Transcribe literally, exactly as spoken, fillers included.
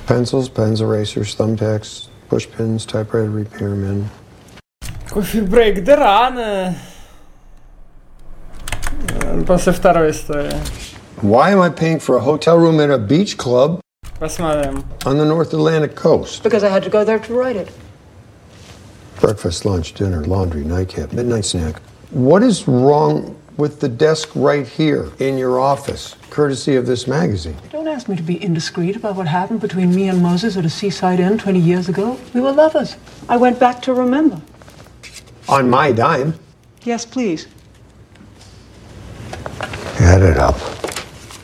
Pencils, pens, erasers, thumbtacks, push pins, typewriter repairmen. Кофе брейк, да рано. После второй истории. Why am I paying for a hotel room at a beach club Посмотрим. on the North Atlantic coast? Because I had to go there to write it. Breakfast, lunch, dinner, laundry, nightcap, midnight snack. What is wrong with the desk right here in your office, courtesy of this magazine? Don't ask me to be indiscreet about what happened between me and Moses at a seaside inn twenty years ago. We were lovers. I went back to remember. On my dime. Yes, please. Add it up.